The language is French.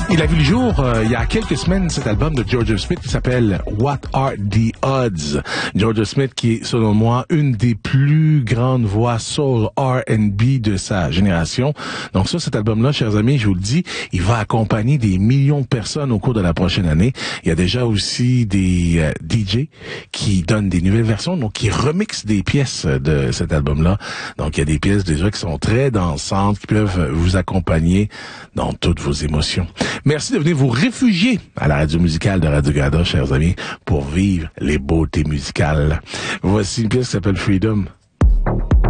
Il a vu le jour il y a quelques semaines, cet album de Georgia Smith qui s'appelle What Are the Odds? Georgia Smith qui est, selon moi, une des plus grandes voix soul R&B de sa génération. Donc ça, cet album-là, chers amis, je vous le dis, il va accompagner des millions de personnes au cours de la prochaine année. Il y a déjà aussi des DJ qui donnent des nouvelles versions, donc qui remixent des pièces de cet album-là. Donc il y a des pièces déjà qui sont très dansantes, qui peuvent vous accompagner dans toutes vos émotions. Merci de venir vous réfugier à la radio musicale de Radio-Canada, chers amis, pour vivre les beautés musicales. Voici une pièce qui s'appelle Freedom